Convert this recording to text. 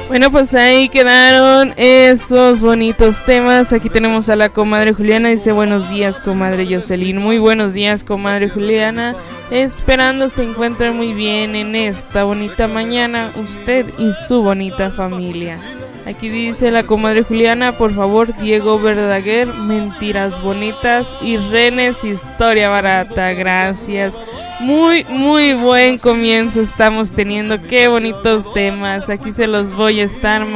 Bueno, pues ahí quedaron esos bonitos temas. Aquí tenemos a la comadre Juliana. Dice: buenos días, comadre Jocelyn. Muy buenos días, comadre Juliana. Esperando se encuentre muy bien en esta bonita mañana, usted y su bonita familia. Aquí dice la comadre Juliana: por favor, Diego Verdaguer, mentiras bonitas, y Renes, historia barata. Gracias. Muy buen comienzo estamos teniendo. Qué bonitos temas. Aquí se los voy a estar